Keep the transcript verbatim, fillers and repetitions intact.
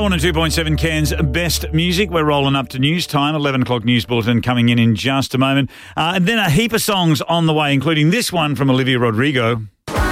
one oh two point seven Cairns Best Music. We're rolling up to news time. eleven o'clock news bulletin coming in in just a moment. Uh, and then a heap of songs on the way, including this one from Olivia Rodrigo.